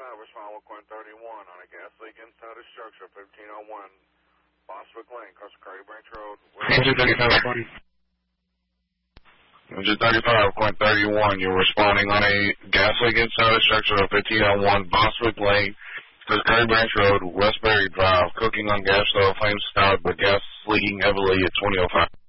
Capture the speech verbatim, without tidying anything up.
thirty-five, respond with Quinn thirty-one on a gas leak inside a structure, fifteen oh one, Boswick Lane, across Curry Branch Road. Engine thirty-five, Quinn. Engine thirty-five, Quinn thirty-one, you're responding on a gas leak inside a structure of fifteen oh one, Boswick Lane, across Curry Branch Road, Westbury Drive, cooking on gas stove, flames start, but gas leaking heavily at twenty oh five.